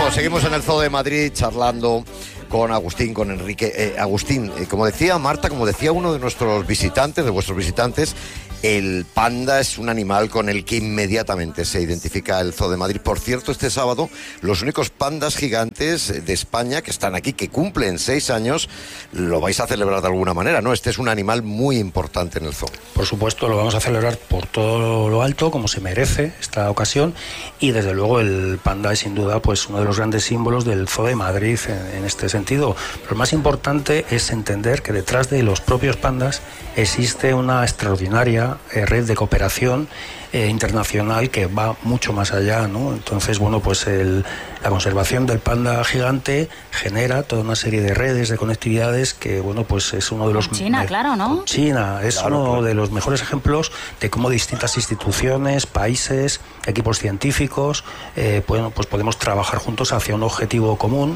Bueno, seguimos en el Zoo de Madrid charlando con Agustín, con Enrique. Agustín, como decía Marta, como decía uno de nuestros visitantes, de vuestros visitantes, el panda es un animal con el que inmediatamente se identifica el Zoo de Madrid. Por cierto, este sábado, los únicos pandas gigantes de España que están aquí, que cumplen 6 años, lo vais a celebrar de alguna manera, ¿no? Este es un animal muy importante en el zoo. Por supuesto, lo vamos a celebrar por todo lo alto, como se merece esta ocasión, y desde luego el panda es sin duda pues uno de los grandes símbolos del Zoo de Madrid en este sentido. Pero lo más importante es entender que detrás de los propios pandas existe una extraordinaria red de cooperación internacional que va mucho más allá, ¿no? Entonces, bueno, pues la conservación del panda gigante genera toda una serie de redes, de conectividades que, bueno, pues es uno de los... China, claro, ¿no? China es uno de los mejores ejemplos de cómo distintas instituciones, países, equipos científicos, bueno, pues podemos trabajar juntos hacia un objetivo común,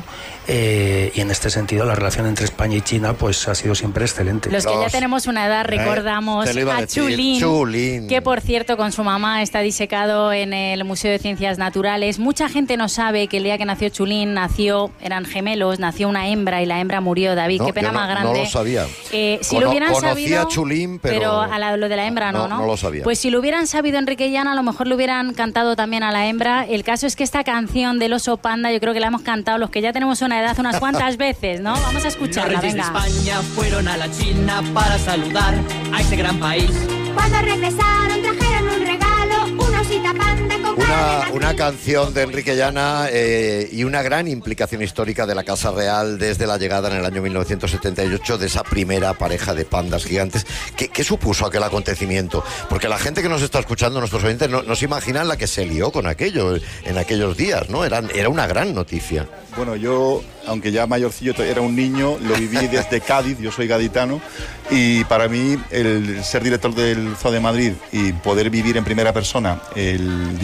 y en este sentido la relación entre España y China pues ha sido siempre excelente. Los que ya tenemos una edad recordamos a Chulín, que por cierto con su mamá está disecado en el Museo de Ciencias Naturales. Mucha gente no sabe que el día que nació Chulín eran gemelos, nació una hembra y la hembra murió. David, qué pena más grande. No lo sabía. Si lo hubieran sabido, a Chulín, pero lo de la hembra no lo sabía. Pues si lo hubieran sabido Enrique y Ana, a lo mejor le hubieran cantado también a la hembra. El caso es que esta canción del oso panda yo creo que la hemos cantado los que ya tenemos una edad unas cuantas veces, ¿no? Vamos a escucharla, venga. Los reyes de España fueron a la China para saludar a ese gran país. Cuando regresaron trajeron un regalo, una osita panda con una canción de Enrique Llana y una gran implicación histórica de la Casa Real desde la llegada en el año 1978 de esa primera pareja de pandas gigantes. ¿Qué supuso aquel acontecimiento? Porque la gente que nos está escuchando, nuestros oyentes, no se imaginan la que se lió con aquello en aquellos días, ¿no? Era una gran noticia. Bueno, yo, aunque ya mayorcillo, era un niño, lo viví desde Cádiz, yo soy gaditano, y para mí el ser director del Zoo de Madrid y poder vivir en primera persona el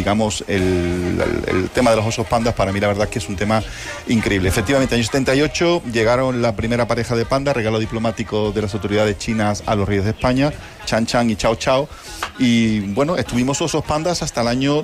tema de los osos pandas, para mí la verdad es que es un tema increíble. Efectivamente, en el año 78 llegaron la primera pareja de pandas, regalo diplomático de las autoridades chinas a los reyes de España, Chan Chan y Chao Chao, y bueno, estuvimos osos pandas hasta el año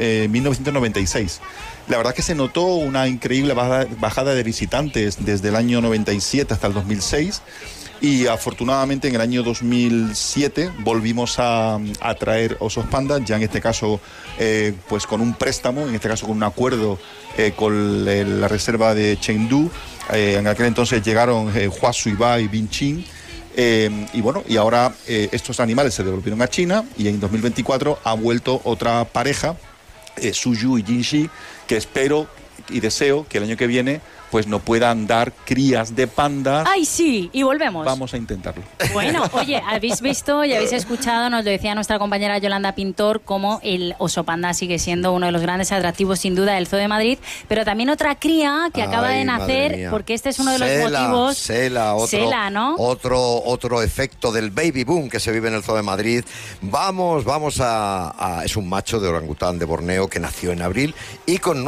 1996. La verdad es que se notó una increíble bajada de visitantes desde el año 97 hasta el 2006, y afortunadamente en el año 2007 volvimos a traer osos pandas, ya en este caso pues con un préstamo, en este caso con un acuerdo con la reserva de Chengdu. En aquel entonces llegaron Hua Suiba y Bin Chin. Y bueno, y ahora estos animales se devolvieron a China, y en 2024 ha vuelto otra pareja, Su Yu y Jin Shi, que espero y deseo que el año que viene pues nos puedan dar crías de pandas. ¡Ay, sí! Y volvemos. Vamos a intentarlo. Bueno, oye, habéis visto y habéis escuchado, nos lo decía nuestra compañera Yolanda Pintor, cómo el oso panda sigue siendo uno de los grandes atractivos, sin duda, del Zoo de Madrid, pero también otra cría que acaba de nacer, porque este es uno de los motivos... Sela, ¿no? Otro efecto del baby boom que se vive en el Zoo de Madrid. Vamos es un macho de orangután de Borneo que nació en abril, y con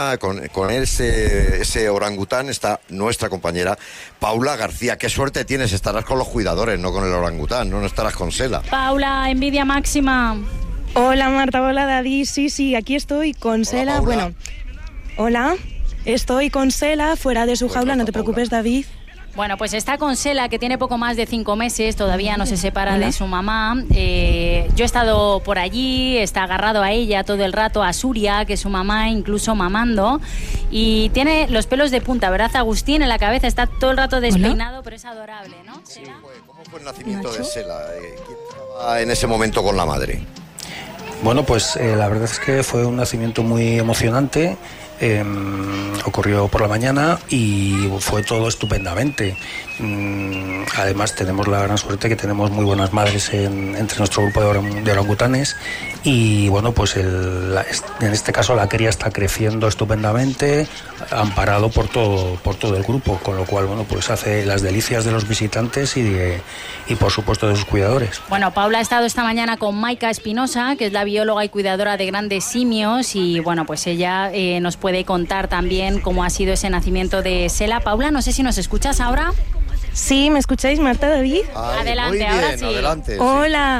ese orangután está nuestra compañera Paula García. Qué suerte tienes, estarás con los cuidadores, no con el orangután, no estarás con Sela. Paula, envidia máxima. Hola Marta, hola David, sí, aquí estoy con Sela. Bueno, hola, estoy con Sela fuera de su jaula, no te preocupes David. Bueno, pues está con Sela, que tiene poco más de 5 meses, todavía no se separa de su mamá. Yo he estado por allí, está agarrado a ella todo el rato, a Suria, que es su mamá, incluso mamando. Y tiene los pelos de punta, ¿verdad, Agustín? En la cabeza está todo el rato despeinado, pero es adorable, ¿no? Sí, ¿cómo fue el nacimiento de Sela? ¿Quién estaba en ese momento con la madre? Bueno, pues la verdad es que fue un nacimiento muy emocionante. Ocurrió por la mañana y fue todo estupendamente. Además tenemos la gran suerte que tenemos muy buenas madres entre nuestro grupo de orangutanes, y bueno, pues en este caso la cría está creciendo estupendamente, amparado por todo el grupo, con lo cual bueno, pues hace las delicias de los visitantes y por supuesto de sus cuidadores. Bueno, Paula ha estado esta mañana con Maika Espinosa, que es la bióloga y cuidadora de grandes simios, y bueno, pues ella nos puede contar también cómo ha sido ese nacimiento de Sela. Paula, no sé si nos escuchas ahora. Sí, ¿me escucháis, Marta, David? Adelante, muy bien, ahora sí. Adelante, Hola. sí.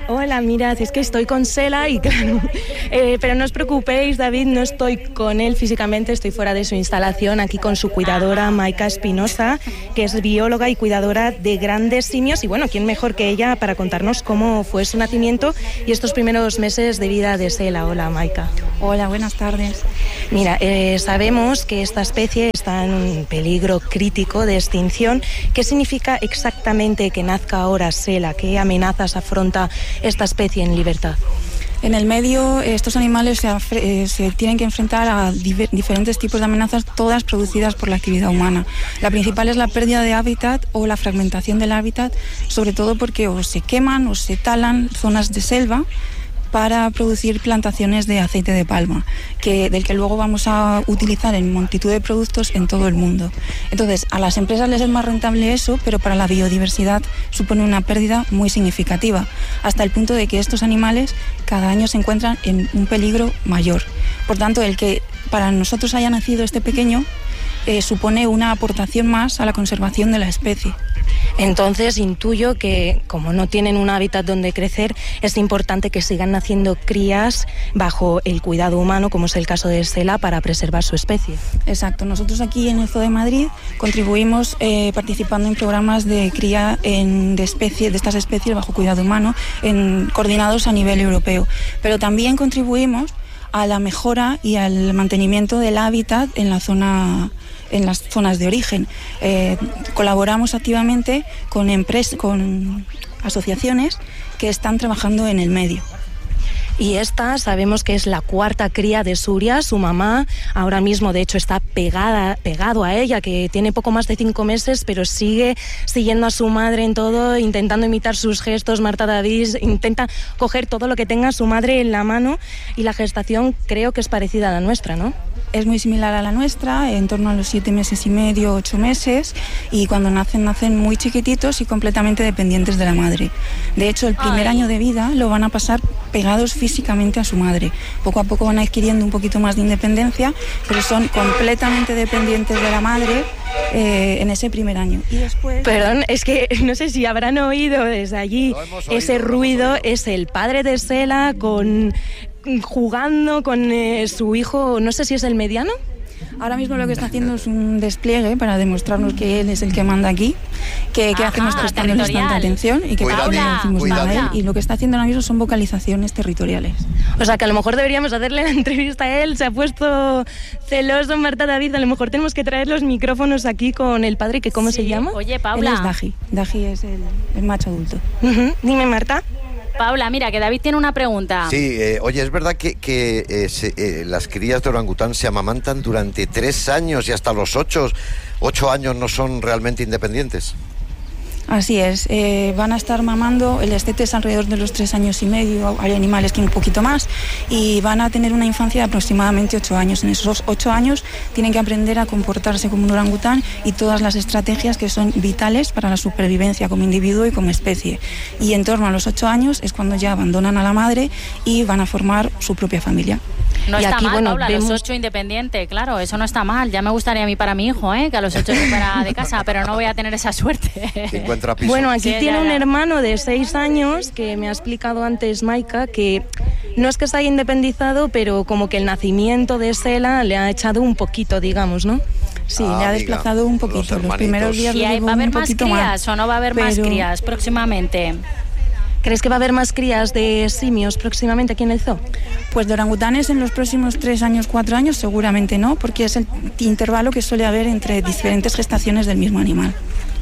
Hola, mirad, es que estoy con Sela y claro, pero no os preocupéis, David, no estoy con él físicamente, estoy fuera de su instalación, aquí con su cuidadora, Maika Espinosa, que es bióloga y cuidadora de grandes simios, y bueno, ¿quién mejor que ella para contarnos cómo fue su nacimiento y estos primeros meses de vida de Sela? Hola, Maika. Hola, buenas tardes. Mira, sabemos que esta especie está en peligro crítico de extinción. ¿Qué significa exactamente que nazca ahora Sela? ¿Qué amenazas afronta esta especie en libertad? En el medio, estos animales se tienen que enfrentar a diferentes tipos de amenazas, todas producidas por la actividad humana. La principal es la pérdida de hábitat o la fragmentación del hábitat, sobre todo porque o se queman o se talan zonas de selva para producir plantaciones de aceite de palma, del que luego vamos a utilizar en multitud de productos en todo el mundo. Entonces, a las empresas les es más rentable eso, pero para la biodiversidad supone una pérdida muy significativa, hasta el punto de que estos animales cada año se encuentran en un peligro mayor. Por tanto, el que para nosotros haya nacido este pequeño supone una aportación más a la conservación de la especie. Entonces intuyo que como no tienen un hábitat donde crecer, es importante que sigan naciendo crías bajo el cuidado humano, como es el caso de Sela, para preservar su especie. Exacto. Nosotros aquí en el Zoo de Madrid contribuimos participando en programas de cría de estas especies bajo cuidado humano, coordinados a nivel europeo. Pero también contribuimos a la mejora y al mantenimiento del hábitat en las zonas de origen. Colaboramos activamente con asociaciones que están trabajando en el medio. Y esta sabemos que es la cuarta cría de Suria, su mamá ahora mismo de hecho está pegado a ella, que tiene poco más de 5 meses, pero sigue siguiendo a su madre en todo, intentando imitar sus gestos. Marta David intenta coger todo lo que tenga su madre en la mano, y la gestación creo que es parecida a la nuestra, ¿no? Es muy similar a la nuestra, en torno a los 7 meses y medio, 8 meses, y cuando nacen muy chiquititos y completamente dependientes de la madre. De hecho, el primer año de vida lo van a pasar pegados físicamente a su madre. Poco a poco van adquiriendo un poquito más de independencia, pero son completamente dependientes de la madre en ese primer año. Y después... Perdón, es que no sé si habrán oído desde allí ese ruido, es el padre de Sela jugando con su hijo, no sé si es el mediano. Ahora mismo lo que está haciendo es un despliegue para demostrarnos que él es el que manda aquí, que hacemos prestándoles tanta atención y que no decimos nada a él. Y lo que está haciendo ahora mismo son vocalizaciones territoriales. O sea que a lo mejor deberíamos hacerle la entrevista a él. Se ha puesto celoso Marta David. A lo mejor tenemos que traer los micrófonos aquí con el padre, que ¿cómo se llama? Oye, Paula. Él es Daji. Daji es el macho adulto. Dime, Marta. Paula, mira, que David tiene una pregunta. Sí, oye, ¿es verdad que las crías de orangután se amamantan durante 3 años y hasta los 8 años no son realmente independientes? Así es, van a estar mamando, el destete es alrededor de los 3 años y medio, hay animales que un poquito más, y van a tener una infancia de aproximadamente 8 años. En esos 8 años tienen que aprender a comportarse como un orangután y todas las estrategias que son vitales para la supervivencia como individuo y como especie. Y en torno a los 8 años es cuando ya abandonan a la madre y van a formar su propia familia. No y está aquí, mal, bueno, Paula, los 8 independiente, claro, eso no está mal. Ya me gustaría a mí para mi hijo, que a los 8 se fuera de casa, pero no voy a tener esa suerte. Se encuentra piso. Bueno, aquí Sí, tiene ya. un hermano de 6 años que me ha explicado antes Maika que no es que se haya independizado, pero como que el nacimiento de Sela le ha echado un poquito, digamos, ¿no? Sí, le ha desplazado un poquito. Los primeros días ¿Y lo llevó va a haber un más poquito crías o no va a haber más pero- crías próximamente? ¿Crees que va a haber más crías de simios próximamente aquí en el zoo? Pues de orangutanes en los próximos 3 años, 4 años seguramente no, porque es el intervalo que suele haber entre diferentes gestaciones del mismo animal.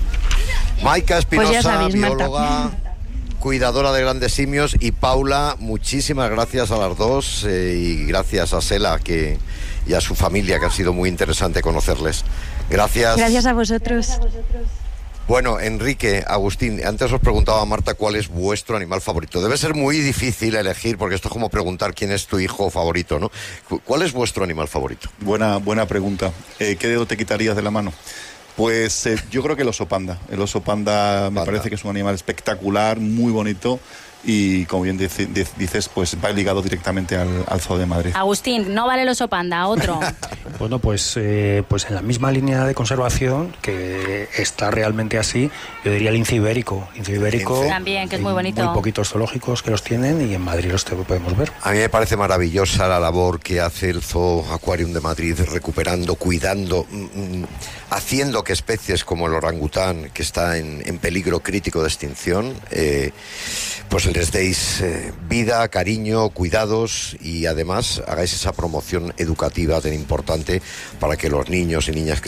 Maika Espinosa, Pues ya sabéis, Marta. bióloga, cuidadora de grandes simios, y Paula, muchísimas gracias a las dos y gracias a Sela y a su familia, que ha sido muy interesante conocerles. Gracias. Gracias a vosotros. Bueno, Enrique, Agustín, antes os preguntaba a Marta cuál es vuestro animal favorito. Debe ser muy difícil elegir, porque esto es como preguntar quién es tu hijo favorito, ¿no? ¿Cuál es vuestro animal favorito? Buena pregunta. ¿Qué dedo te quitarías de la mano? Pues yo creo que el oso panda. El oso panda me parece que es un animal espectacular, muy bonito, y como bien dices, pues va ligado directamente al Zoo de Madrid. Agustín, no vale el oso panda, otro. Bueno, pues en la misma línea de conservación, que está realmente así, yo diría el lince ibérico. Lince ibérico también, que es muy bonito. Muy poquitos zoológicos que los tienen y en Madrid los podemos ver. A mí me parece maravillosa la labor que hace el Zoo Aquarium de Madrid, recuperando, cuidando, haciendo que especies como el orangután, que está en peligro crítico de extinción, pues les deis vida, cariño, cuidados y además hagáis esa promoción educativa tan importante para que los niños y niñas que